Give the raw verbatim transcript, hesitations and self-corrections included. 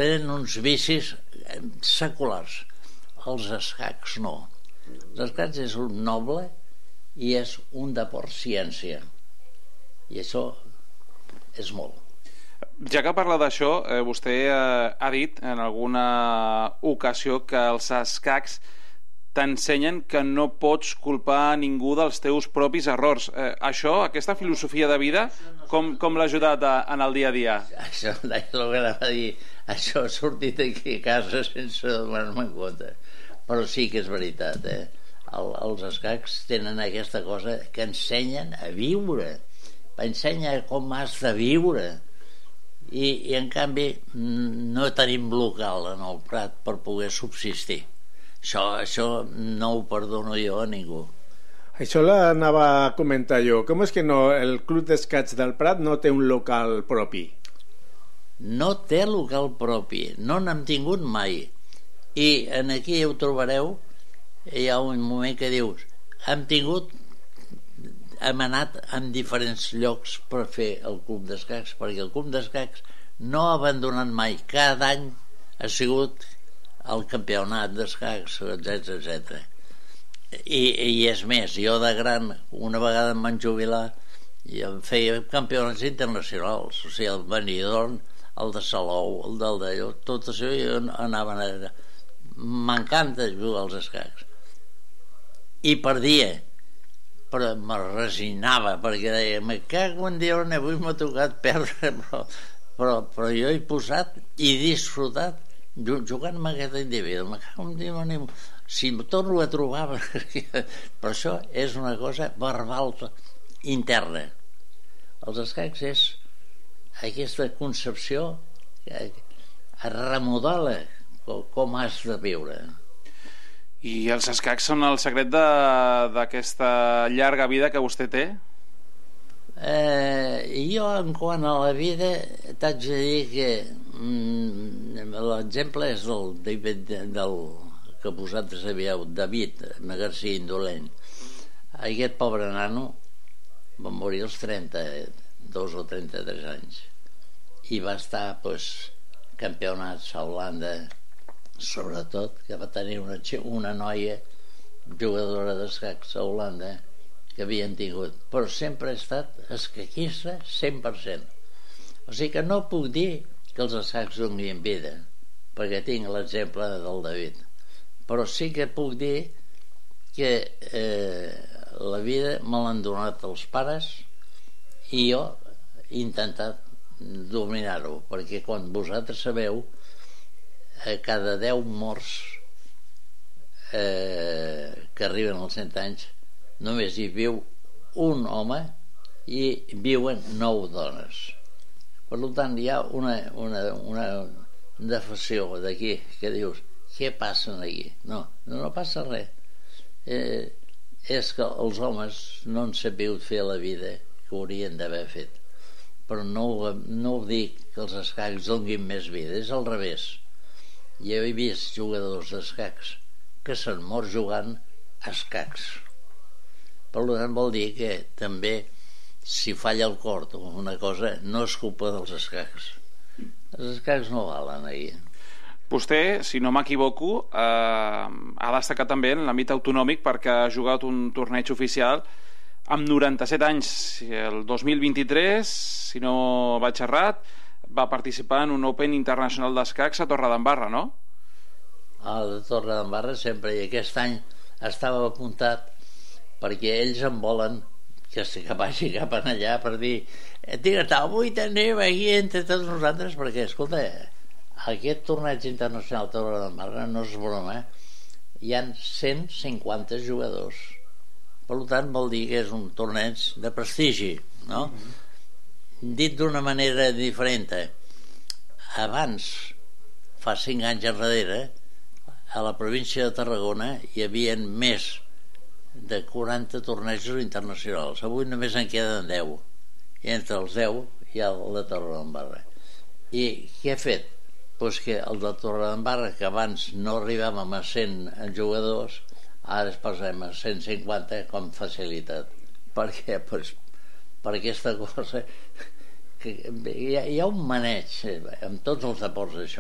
tenen uns vicis seculars. Els escacs no. Els escacs és un noble i és un deport ciència. I això és molt. Ja que parla d'això, eh, vostè eh, ha dit en alguna ocasió que els escacs t'ensenyen que no pots culpar ningú dels teus propis errors. Eh, això, aquesta filosofia de vida, com, com l'ha ajudat a, en el dia a dia? Això, el que anava a dir, això ha sortit aquí a casa sense donar-me en compte. Però sí que és veritat, eh? El, els escacs tenen aquesta cosa que ensenyen a viure, ensenya com has de viure. I, i en canvi no tenim local en el Prat per poder subsistir. Això, això no ho perdono jo a ningú. Això l'anava a comentar jo. Com és que no, el Club d'Escacs del Prat no té un local propi? No té local propi, no n'hem tingut mai. I en aquí ho trobareu, hi ha un moment que dius hem tingut, hem anat en diferents llocs per fer el Club d'Escacs, perquè el Club d'Escacs no ha abandonat mai. Cada any ha sigut el campionat d'escacs, etcètera, etcètera. I, I és més, jo de gran, una vegada em van jubilar i em feia campionats internacionals, o sigui, el Benidorm, el de Salou, el del d'allò, tot això, jo anava a... M'encanta jugar als escacs. I perdia, però me resignava, perquè deia, me cago en Déu, avui m'ha tocat perdre, però, però, però jo he posat i disfrutat jugant amb aquest individu. Me cago en Déu, si em torno a trobar, però això és una cosa verbal interna. Els escacs és aquesta concepció que remodela com has de viure. I els escacs són el secret d'aquesta llarga vida que vostè té? Eh, jo, en quant a la vida, t'haig de dir que mm, l'exemple és del David, del que vosaltres sabíeu, David García Indolent. Aquest pobre nano va morir als trenta-dos o trenta-tres anys i va estar pues, campionats a Holanda, sobretot que va tenir una, una noia jugadora d'escacs a Holanda que havien tingut, però sempre ha estat escaquista cent per cent. O sigui que no puc dir que els escacs donin vida, perquè tinc l'exemple del David, però sí que puc dir que eh, la vida me l'han donat els pares i jo he intentat dominar-ho, perquè quan vosaltres sabeu a cada deu morts eh, que arriben als cent anys només hi viu un home i viuen nou dones. Per tant hi ha una, una, una defeció d'aquí que dius, què passa aquí? No, no passa res. Eh, és que els homes no han sabut fer la vida que haurien d'haver fet, però no, no ho dic que els escacs donin més vida, és al revés. Jo he vist jugadors d'escacs que s'han mort jugant a escacs. Per tant vol dir que també si falla el cor o una cosa no és culpa dels escacs. Els escacs no valen ahir. Vostè, si no m'equivoco, eh, ha destacat també en l'àmbit autonòmic perquè ha jugat un torneig oficial amb noranta-set anys. El dos mil vint-i-tres, si no vaig errat, va participar en un Open Internacional d'Escacs a Torredembarra, no? El de Torredembarra sempre, i aquest any estava apuntat perquè ells em volen que, que vagi cap allà per dir tira, avui tenim aquí entre tots nosaltres, perquè, escolta, aquest torneig internacional de Torredembarra no és broma, hi ha cent cinquanta jugadors, per tant vol dir que és un torneig de prestigi, no? Mm-hmm. Dit d'una manera diferent, abans, fa cinc anys enrere, a la província de Tarragona hi havia més de quaranta tornejos internacionals. Avui només en queden deu, i entre els deu hi ha el de Torredembarra. I què he fet? Pues que el de Torredembarra, que abans no arribàvem a cent jugadors, ara es passem a cent cinquanta com facilitat. Per què? Pues per aquesta cosa que hi ha, hi ha un maneig en tots els deports, això.